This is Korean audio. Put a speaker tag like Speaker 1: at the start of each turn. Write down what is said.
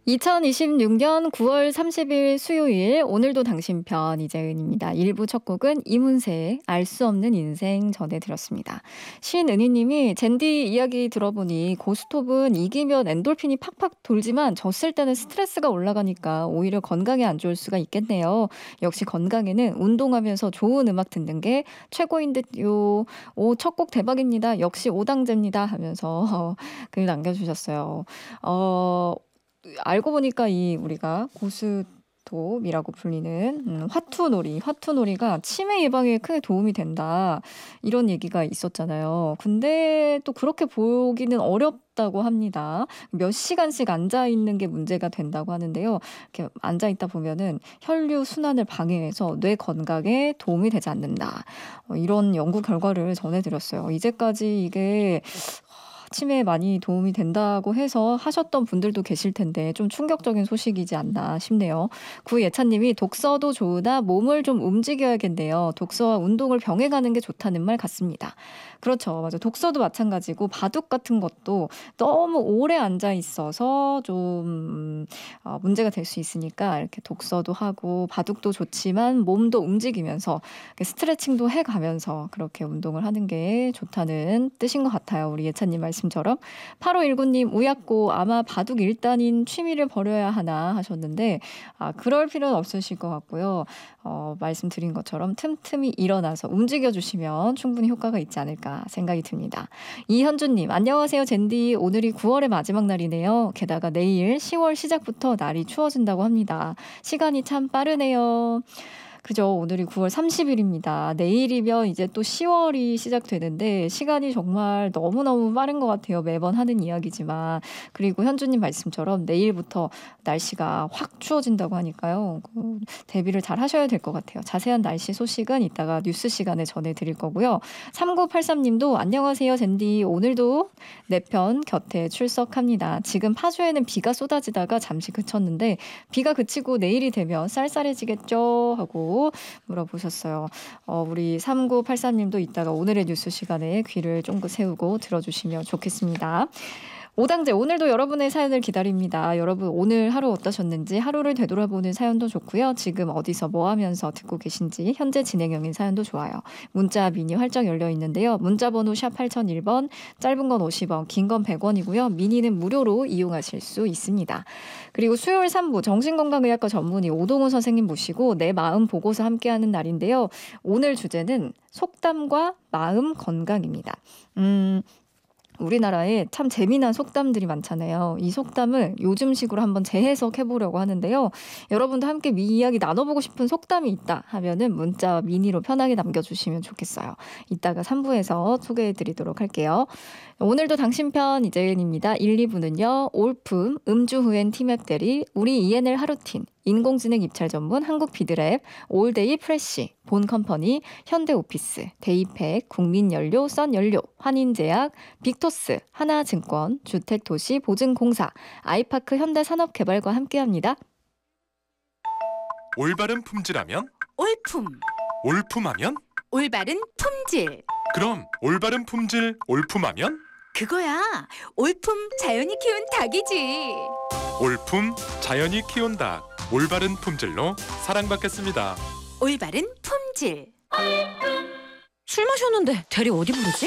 Speaker 1: 2026년 9월 30일 수요일 오늘도 당신 편 이재은입니다. 1부 첫 곡은 이문세의 알 수 없는 인생 전해드렸습니다. 신은희님이 젠디 이야기 들어보니 고스톱은 이기면 엔돌핀이 팍팍 돌지만 졌을 때는 스트레스가 올라가니까 오히려 건강에 안 좋을 수가 있겠네요. 역시 건강에는 운동하면서 좋은 음악 듣는 게 최고인 듯요. 오, 첫 곡 대박입니다. 역시 오당제입니다 하면서 글 남겨주셨어요. 알고 보니까 우리가 고스톱이라고 불리는 화투놀이가 치매 예방에 크게 도움이 된다. 이런 얘기가 있었잖아요. 근데 또 그렇게 보기는 어렵다고 합니다. 몇 시간씩 앉아 있는 게 문제가 된다고 하는데요. 이렇게 앉아 있다 보면은 혈류 순환을 방해해서 뇌 건강에 도움이 되지 않는다. 이런 연구 결과를 전해드렸어요. 이제까지 이게 치매에 많이 도움이 된다고 해서 하셨던 분들도 계실 텐데 좀 충격적인 소식이지 않나 싶네요. 구예찬님이 독서도 좋으나 몸을 좀 움직여야겠네요. 독서와 운동을 병행하는 게 좋다는 말 같습니다. 그렇죠. 맞아. 독서도 마찬가지고 바둑 같은 것도 너무 오래 앉아 있어서 좀 문제가 될 수 있으니까 이렇게 독서도 하고 바둑도 좋지만 몸도 움직이면서 스트레칭도 해가면서 그렇게 운동을 하는 게 좋다는 뜻인 것 같아요. 우리 예찬님 말씀처럼. 8519님 우약고 아마 바둑 1단인 취미를 버려야 하나 하셨는데 그럴 필요는 없으실 것 같고요. 말씀드린 것처럼 틈틈이 일어나서 움직여주시면 충분히 효과가 있지 않을까 생각이 듭니다. 이현주님 안녕하세요 젠디. 오늘이 9월의 마지막 날이네요. 게다가 내일 10월 시작부터 날이 추워진다고 합니다. 시간이 참 빠르네요. 그죠. 오늘이 9월 30일입니다. 내일이면 이제 또 10월이 시작되는데 시간이 정말 너무너무 빠른 것 같아요. 매번 하는 이야기지만. 그리고 현주님 말씀처럼 내일부터 날씨가 확 추워진다고 하니까요. 대비를 잘 하셔야 될 것 같아요. 자세한 날씨 소식은 이따가 뉴스 시간에 전해드릴 거고요. 3983님도 안녕하세요 젠디. 오늘도 내 편 곁에 출석합니다. 지금 파주에는 비가 쏟아지다가 잠시 그쳤는데 비가 그치고 내일이 되면 쌀쌀해지겠죠? 하고 물어보셨어요. 우리 3983님도 이따가 오늘의 뉴스 시간에 귀를 쫑긋 세우고 들어주시면 좋겠습니다. 오당제 오늘도 여러분의 사연을 기다립니다. 여러분 오늘 하루 어떠셨는지 하루를 되돌아보는 사연도 좋고요. 지금 어디서 뭐 하면서 듣고 계신지 현재 진행형인 사연도 좋아요. 문자 미니 활짝 열려 있는데요. 문자번호 샵 8001번 짧은 건 50원 긴 건 100원이고요. 미니는 무료로 이용하실 수 있습니다. 그리고 수요일 3부 정신건강의학과 전문의 오동훈 선생님 모시고 내 마음 보고서 함께하는 날인데요. 오늘 주제는 속담과 마음 건강입니다. 우리나라에 참 재미난 속담들이 많잖아요. 이 속담을 요즘식으로 한번 재해석해보려고 하는데요. 여러분도 함께 이야기 나눠보고 싶은 속담이 있다 하면은 문자 미니로 편하게 남겨주시면 좋겠어요. 이따가 3부에서 소개해드리도록 할게요. 오늘도 당신 편 이재은입니다. 1, 2부는요. 올품, 음주 후엔 티맵 대리, 우리 ENL 하루틴, 인공지능 입찰 전문 한국 비드랩, 올데이 프레쉬, 본컴퍼니, 현대오피스, 데이팩, 국민연료, 썬연료, 환인제약, 빅토스, 하나증권, 주택도시보증공사, 아이파크 현대산업개발과 함께합니다.
Speaker 2: 올바른 품질하면?
Speaker 3: 올품.
Speaker 2: 올품하면?
Speaker 3: 올바른 품질.
Speaker 2: 그럼 올바른 품질 올품하면?
Speaker 3: 그거야. 올품 자연이 키운 닭이지.
Speaker 2: 올품 자연이 키운 닭. 올바른 품질로 사랑받겠습니다.
Speaker 3: 올바른 품질.
Speaker 4: 술 마셨는데 대리 어디 부르지?